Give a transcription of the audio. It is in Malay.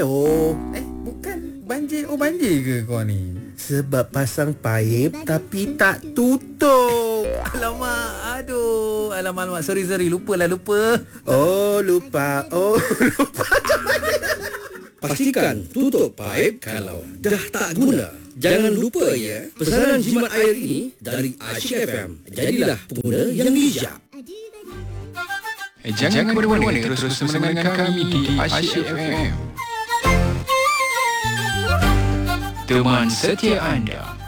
Oh, Bukan banjir. Oh, banjir ke kau ni? sebab pasang paip tapi tak tutup. Alamak, aduh. Alamak. Sorry. Lupa. Oh, lupa. Pastikan tutup paip kalau dah tak guna. Jangan lupa ya, pesanan jimat air ini dari Asyik FM. Jadilah pengguna yang bijak. Jangan ke mana-mana, terus mendengarkan kami di Asyik FM. Teman setia anda.